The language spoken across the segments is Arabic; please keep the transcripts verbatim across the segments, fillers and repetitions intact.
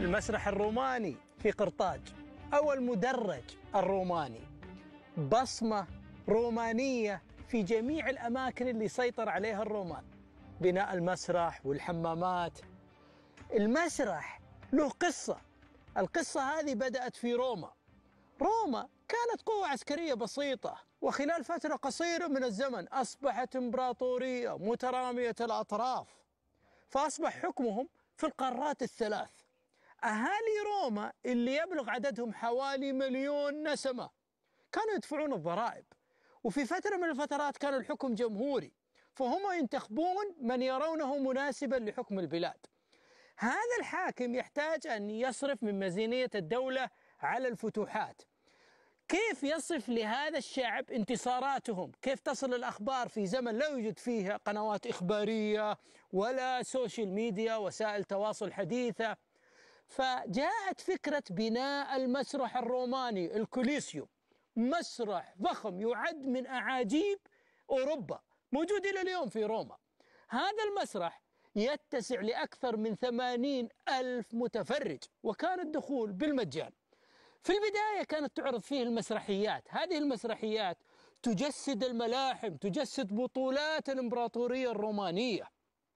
المسرح الروماني في قرطاج أو المدرج الروماني، بصمة رومانية في جميع الأماكن اللي سيطر عليها الرومان. بناء المسرح والحمامات. المسرح له قصة، القصة هذه بدأت في روما. روما كانت قوة عسكرية بسيطة، وخلال فترة قصيرة من الزمن أصبحت إمبراطورية مترامية الأطراف، فأصبح حكمهم في القارات الثلاث. أهالي روما اللي يبلغ عددهم حوالي مليون نسمة كانوا يدفعون الضرائب، وفي فترة من الفترات كان الحكم جمهوري، فهم ينتخبون من يرونه مناسبا لحكم البلاد. هذا الحاكم يحتاج أن يصرف من ميزانية الدولة على الفتوحات. كيف يصف لهذا الشعب انتصاراتهم؟ كيف تصل الأخبار في زمن لا يوجد فيه قنوات إخبارية ولا سوشيال ميديا وسائل تواصل حديثة؟ فجاءت فكرة بناء المسرح الروماني الكوليسيوم، مسرح ضخم يعد من أعاجيب أوروبا، موجود إلى اليوم في روما. هذا المسرح يتسع لأكثر من ثمانين ألف متفرج، وكان الدخول بالمجان. في البداية كانت تعرض فيه المسرحيات، هذه المسرحيات تجسد الملاحم، تجسد بطولات الإمبراطورية الرومانية،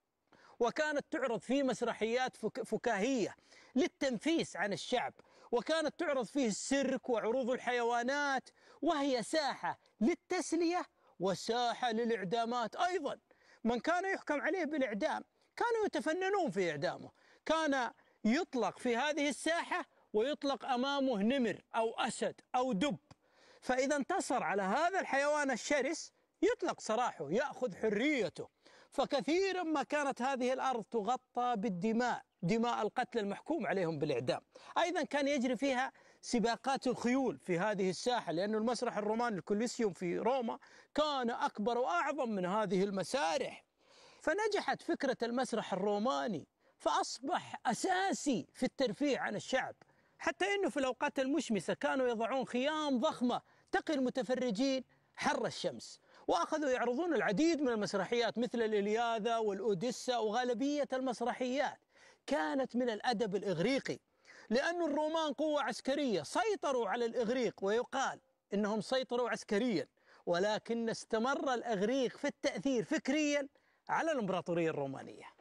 وكانت تعرض فيه مسرحيات فكاهية للتنفيس عن الشعب، وكانت تعرض فيه السيرك وعروض الحيوانات، وهي ساحة للتسلية وساحة للإعدامات أيضا. من كان يحكم عليه بالإعدام كانوا يتفننون في إعدامه، كان يطلق في هذه الساحة ويطلق أمامه نمر أو أسد أو دب، فإذا انتصر على هذا الحيوان الشرس يطلق سراحه، يأخذ حريته. فكثيرا ما كانت هذه الأرض تغطى بالدماء، دماء القتل المحكوم عليهم بالإعدام. أيضا كان يجري فيها سباقات الخيول في هذه الساحة، لأن المسرح الروماني الكوليسيوم في روما كان أكبر وأعظم من هذه المسارح. فنجحت فكرة المسرح الروماني، فأصبح أساسي في الترفيه عن الشعب، حتى أنه في الأوقات المشمسة كانوا يضعون خيام ضخمة تقي المتفرجين حر الشمس، وأخذوا يعرضون العديد من المسرحيات مثل الإلياذة والأوديسا، وغالبية المسرحيات كانت من الأدب الإغريقي، لأن الرومان قوة عسكرية سيطروا على الإغريق، ويقال إنهم سيطروا عسكريا، ولكن استمر الإغريق في التأثير فكريا على الإمبراطورية الرومانية.